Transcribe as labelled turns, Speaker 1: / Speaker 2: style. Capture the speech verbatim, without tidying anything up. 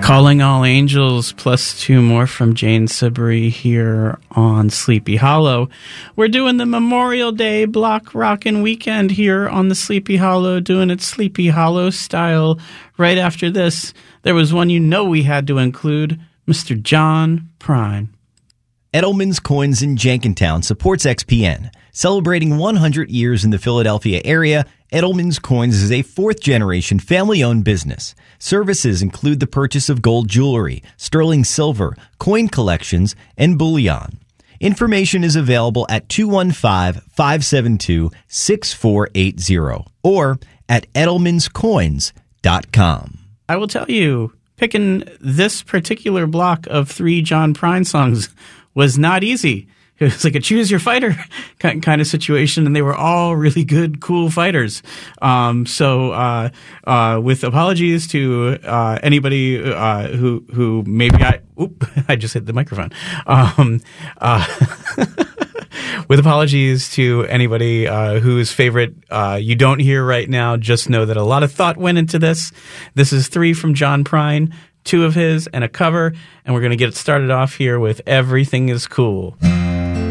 Speaker 1: Calling All Angels plus two more from Jane Siberry here on Sleepy Hollow. We're doing the Memorial Day block rockin' weekend here on the Sleepy Hollow, doing it Sleepy Hollow style. Right after this, there was one you know we had to include, Mister John Prine.
Speaker 2: Edelman's Coins in Jenkintown supports X P N. Celebrating one hundred years in the Philadelphia area, Edelman's Coins is a fourth-generation family-owned business. Services include the purchase of gold jewelry, sterling silver, coin collections, and bullion. Information is available at two one five, five seven two, six four eight zero or at edelmans coins dot com.
Speaker 1: I will tell you, picking this particular block of three John Prine songs was not easy. It was like a choose your fighter kind of situation, and they were all really good, cool fighters. Um, so, uh, uh, with apologies to uh, anybody uh, who who maybe I oop, I just hit the microphone. Um, uh, with apologies to anybody uh, whose favorite uh, you don't hear right now, just know that a lot of thought went into this. This is three from John Prine, two of his, and a cover, and we're going to get it started off here with Everything Is Cool.